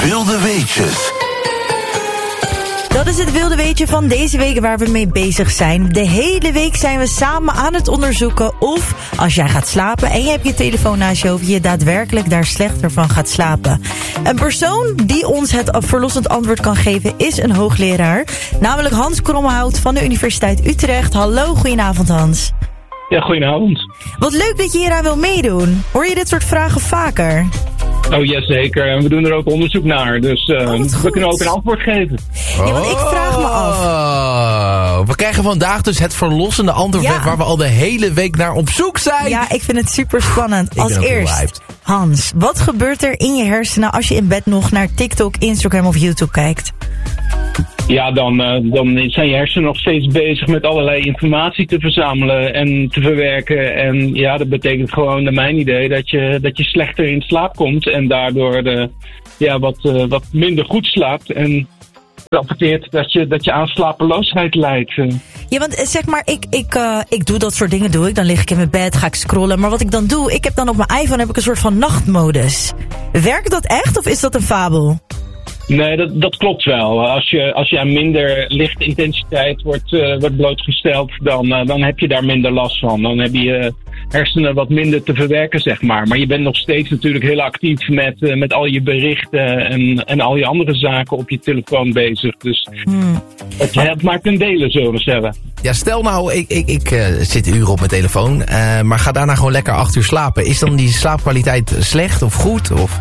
Wilde Weetjes. Dat is het wilde weetje van deze week waar we mee bezig zijn. De hele week zijn we samen aan het onderzoeken of als jij gaat slapen en je hebt je telefoon naast je hoofd, je daadwerkelijk daar slechter van gaat slapen. Een persoon die ons het verlossend antwoord kan geven is een hoogleraar. Namelijk Hans Kromhout van de Universiteit Utrecht. Hallo, goedenavond Hans. Ja, goedenavond. Wat leuk dat je hieraan wil meedoen. Hoor je dit soort vragen vaker? Oh, jazeker. En we doen er ook onderzoek naar. Dus we kunnen ook een antwoord geven. Ja, want ik vraag me af. We krijgen vandaag dus het verlossende antwoord waar we al de hele week naar op zoek zijn. Ja, ik vind het super spannend. Als ben ook eerst, heel hyped. Hans, wat gebeurt er in je hersenen als je in bed nog naar TikTok, Instagram of YouTube kijkt? Ja, dan zijn je hersenen nog steeds bezig met allerlei informatie te verzamelen en te verwerken. En ja, dat betekent gewoon, naar mijn idee, dat je slechter in slaap komt en daardoor wat minder goed slaapt. En rapporteert dat je aan slapeloosheid lijdt. Ja, want zeg maar, ik doe dat soort dingen, Dan lig ik in mijn bed, ga ik scrollen. Maar wat ik dan doe, ik heb dan op mijn iPhone een soort van nachtmodus. Werkt dat echt of is dat een fabel? Nee, dat klopt wel. Als je aan minder lichte intensiteit wordt blootgesteld, dan heb je daar minder last van. Dan heb je hersenen wat minder te verwerken, zeg maar. Maar je bent nog steeds natuurlijk heel actief met al je berichten en al je andere zaken op je telefoon bezig. Dus het helpt maar ten dele, zullen we zeggen. Ja, stel nou, ik zit uren op mijn telefoon, maar ga daarna gewoon lekker 8 uur slapen. Is dan die slaapkwaliteit slecht of goed? Of?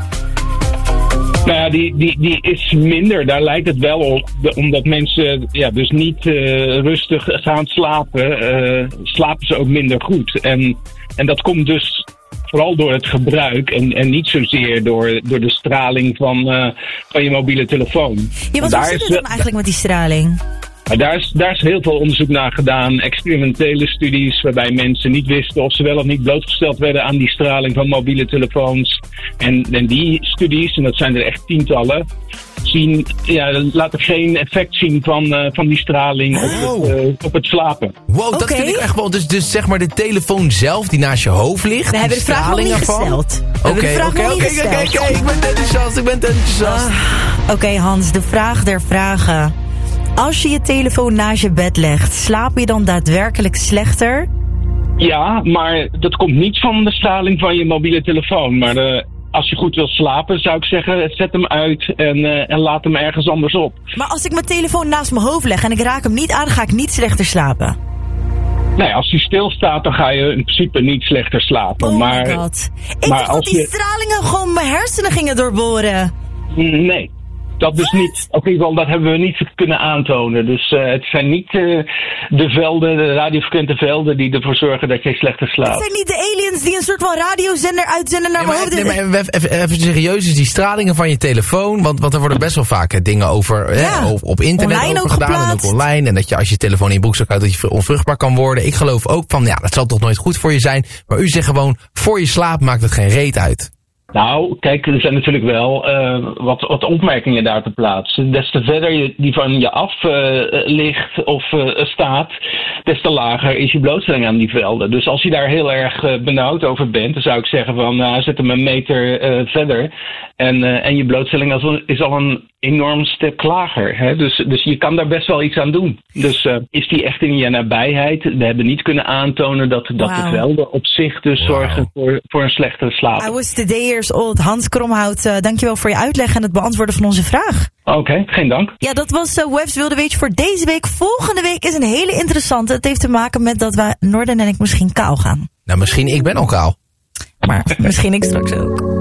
Nou ja, die is minder. Daar lijkt het wel op. Omdat mensen dus niet rustig gaan slapen, slapen ze ook minder goed. En dat komt dus vooral door het gebruik en niet zozeer door de straling van je mobiele telefoon. Ja, wat zit het dan eigenlijk met die straling? Daar is heel veel onderzoek naar gedaan, experimentele studies waarbij mensen niet wisten of ze wel of niet blootgesteld werden aan die straling van mobiele telefoons. En die studies, en dat zijn er echt tientallen, laten geen effect zien van die straling op het slapen. Wow, dat vind ik echt wel. Dus zeg maar de telefoon zelf die naast je hoofd ligt. We hebben de vraag nog niet gesteld. Oké, ik ben enthousiast. Oké, Hans, de vraag der vragen. Als je je telefoon naast je bed legt, slaap je dan daadwerkelijk slechter? Ja, maar dat komt niet van de straling van je mobiele telefoon. Maar als je goed wil slapen, zou ik zeggen, zet hem uit en laat hem ergens anders op. Maar als ik mijn telefoon naast mijn hoofd leg en ik raak hem niet aan, ga ik niet slechter slapen? Nee, als hij stilstaat, dan ga je in principe niet slechter slapen. Oh my god. Ik dacht dat die stralingen gewoon mijn hersenen gingen doorboren. Nee. Dat dus niet. Op ieder geval, dat hebben we niet kunnen aantonen. Dus het zijn niet de radiofrequente velden die ervoor zorgen dat je slechter slaapt. Het zijn niet de aliens die een soort van radiozender uitzenden naar mijn hoofd. Nee, maar even serieus, is die stralingen van je telefoon, want er worden best wel vaak dingen over op internet online over gedaan geplaatst. En ook online. En dat je als je telefoon in je broekzak houdt, dat je onvruchtbaar kan worden. Ik geloof ook van, dat zal toch nooit goed voor je zijn. Maar u zegt gewoon, voor je slaap maakt het geen reet uit. Nou, kijk, er zijn natuurlijk wel wat opmerkingen daar te plaatsen. Des te verder die van je af ligt of staat, des te lager is je blootstelling aan die velden. Dus als je daar heel erg benauwd over bent, dan zou ik zeggen van zet hem een meter verder. En je blootstelling is al een enorm stuk lager. Hè? Dus je kan daar best wel iets aan doen. Dus is die echt in je nabijheid? We hebben niet kunnen aantonen dat de velden op zich dus zorgen voor een slechtere slaap. I was today years old. Hans Kromhout, dankjewel voor je uitleg en het beantwoorden van onze vraag. Oké, geen dank. Ja, dat was Web's Wilde Weetje voor deze week. Volgende week is een hele interessante. Het heeft te maken met dat we, Norden en ik, misschien kaal gaan. Nou, misschien ik ben al kaal. Maar misschien ik straks ook.